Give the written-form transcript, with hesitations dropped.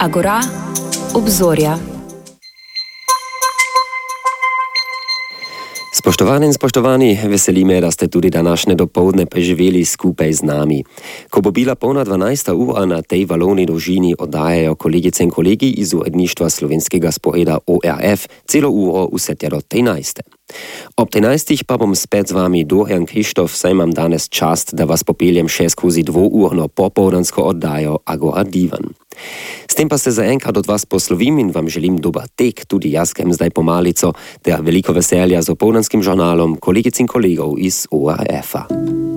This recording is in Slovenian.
Agora, obzorja. Spoštovane in spoštovani, veseli me, da ste tudi današnje dopoldne preživeli skupaj z nami. Ko bo bila polna 12. ura, na tej valovni dolžini oddajajo kolegice in kolegi iz uredništva slovenskega sporeda ORF celo uro vse tja do 13. Ob 13. pa bom spet z vami Dorian Krištof, saj imam danes čast, da vas popeljem še skozi dvourno popoldansko oddajo Agora Divan. S tem pa se zaenkrat od vas poslovim in vam želim dober tek, tudi jaz grem zdaj pomalico, ter veliko veselja z opoldanskim žurnalom kolegic in kolegov iz ORF-a.